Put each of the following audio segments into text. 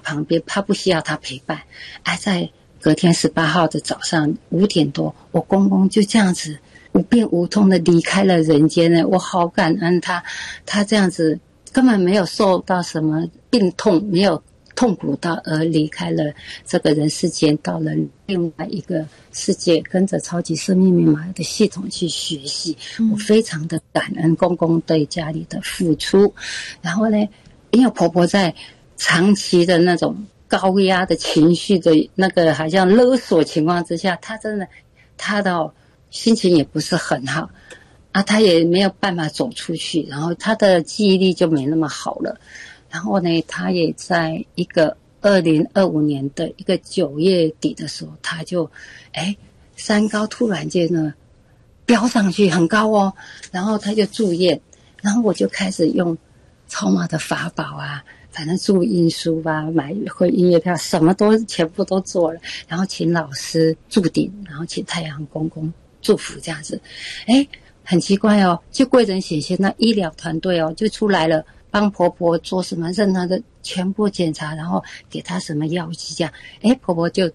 旁边，他不需要他陪伴。在隔天18号的早上5点多，我公公就这样子无病无痛的离开了人间呢。我好感恩他，他这样子根本没有受到什么病痛，没有痛苦到而离开了这个人世间，到了另外一个世界，跟着超级生命密码的系统去学习。我非常的感恩公公对家里的付出。然后呢，因为婆婆在长期的那种高压的情绪的那个好像勒索情况之下，她真的她的心情也不是很好她也没有办法走出去，然后她的记忆力就没那么好了。然后呢，她也在一个2025年的一个9月底的时候，她就三高突然间呢飙上去很高哦，然后她就住院，然后我就开始用超马的法宝反正注印书买回音乐票，什么都全部都做了，然后请老师注顶，然后请太阳公公祝福这样子。很奇怪哦，就贵人显现，那医疗团队就出来了，帮婆婆做什么任何的全部检查，然后给她什么药剂这样。婆婆就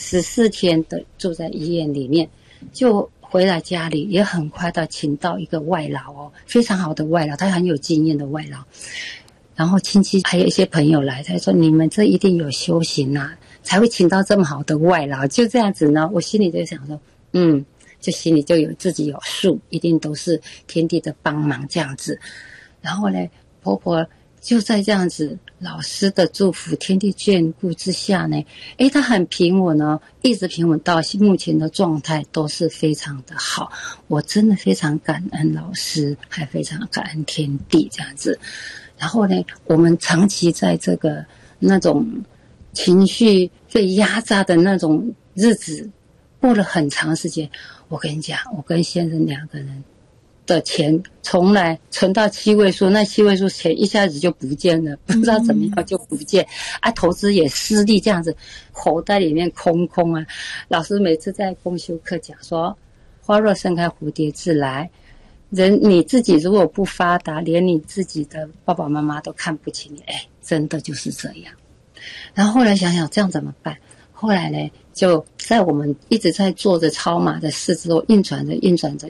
14天的住在医院里面，就回来家里，也很快的请到一个外劳非常好的外劳，他很有经验的外劳。然后亲戚还有一些朋友来，他说你们这一定有修行才会请到这么好的外劳。就这样子呢，我心里就想说就心里就有自己有数，一定都是天地的帮忙这样子。然后呢，婆婆就在这样子老师的祝福天地眷顾之下呢，她很平稳一直平稳到目前的状态都是非常的好。我真的非常感恩老师，还非常感恩天地这样子。然后呢，我们长期在这个那种情绪被压榨的那种日子过了很长时间。我跟你讲，我跟先生2个人的钱从来存到7位数，那7位数钱一下子就不见了，不知道怎么样就不见投资也失利，这样子口袋里面空空老师每次在公修课讲说，花若盛开蝴蝶自来，人你自己如果不发达，连你自己的爸爸妈妈都看不起你，真的就是这样。然后后来想想这样怎么办，后来呢，就在我们一直在做着超码的事之后，运转着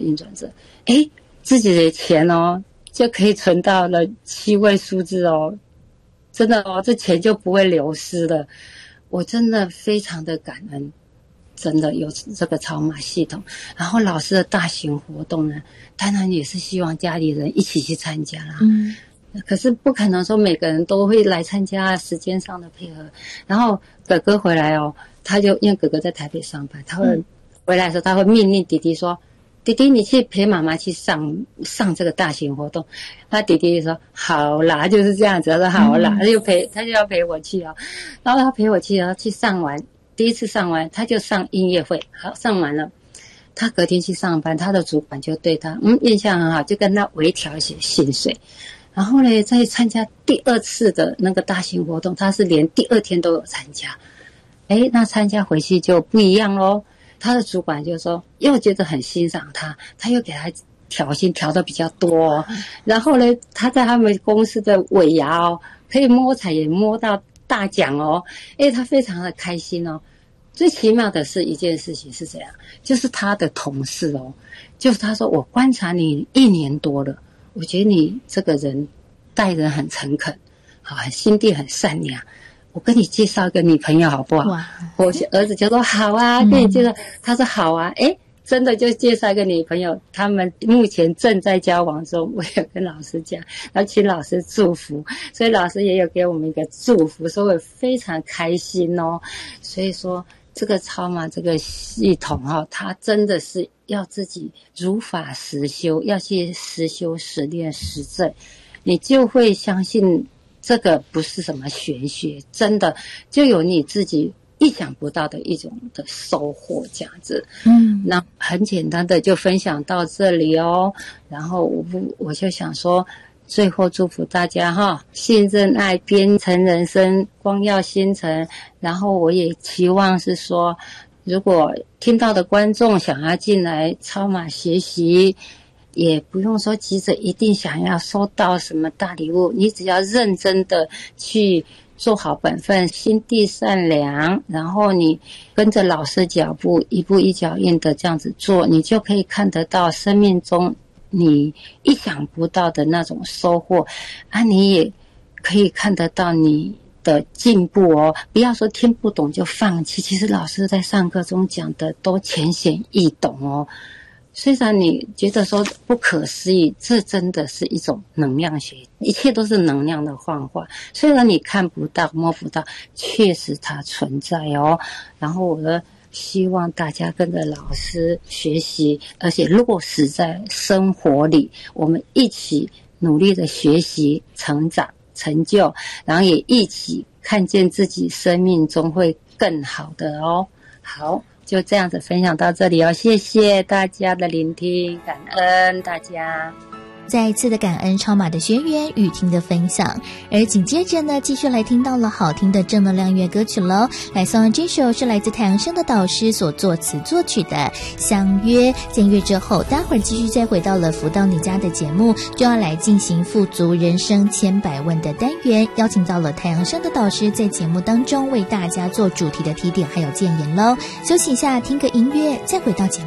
自己的钱就可以存到了7位数字真的这钱就不会流失了。我真的非常的感恩，真的有这个超码系统。然后老师的大型活动呢，当然也是希望家里人一起去参加啦。可是不可能说每个人都会来参加，时间上的配合。然后哥哥回来他就因为哥哥在台北上班，他会回来的时候他会命令弟弟说，弟弟你去陪妈妈去上这个大型活动。他弟弟就说好啦，就是这样子。他说好啦，他就要陪我去然后他陪我去，然后去上完第一次上完，他就上音乐会，好上完了，他隔天去上班，他的主管就对他印象很好，就跟他微调一些薪水。然后呢，再参加第2次的那个大型活动，他是连第2天都有参加。那参加回去就不一样咯。他的主管就说又觉得很欣赏他，他又给他调薪调的比较多然后呢，他在他们公司的尾牙可以摸彩也摸到大奖他非常的开心最奇妙的是一件事情是这样，就是他的同事就是他说我观察你1年多了，我觉得你这个人待人很诚恳心地很善良，我跟你介绍一个女朋友好不好？我儿子就说好跟你介绍。他说好真的就介绍一个女朋友，他们目前正在交往中。我有跟老师讲，然后请老师祝福，所以老师也有给我们一个祝福，所以我非常开心所以说这个超码这个系统它真的是要自己如法实修，要去实修实练实证，你就会相信这个不是什么玄学，真的就有你自己意想不到的一种的收获这样子。那很简单的就分享到这里然后我就想说，最后祝福大家信任爱，编程人生，光耀星辰。然后我也期望是说，如果听到的观众想要进来超码学习，也不用说急着一定想要收到什么大礼物，你只要认真的去做好本分，心地善良，然后你跟着老师脚步，一步一脚印的这样子做，你就可以看得到生命中你意想不到的那种收获啊！你也可以看得到你的进步哦。不要说听不懂就放弃，其实老师在上课中讲的都浅显易懂哦。虽然你觉得说不可思议，这真的是一种能量学，一切都是能量的幻化。虽然你看不到摸不到，确实它存在哦。然后我的希望大家跟着老师学习，而且落实在生活里，我们一起努力的学习成长成就，然后也一起看见自己生命中会更好的哦。好，就这样子分享到这里哦，谢谢大家的聆听，感恩大家。 再一次的感恩超马的学员雨婷的分享，而紧接着呢，继续来听到了好听的正能量乐歌曲喽。来送上这首是来自太阳升的导师所作词作曲的《相约》。见乐之后，待会儿继续再回到了福到你家的节目，就要来进行富足人生千百问的单元，邀请到了太阳升的导师在节目当中为大家做主题的提点还有建言喽。休息一下，听个音乐，再回到节目。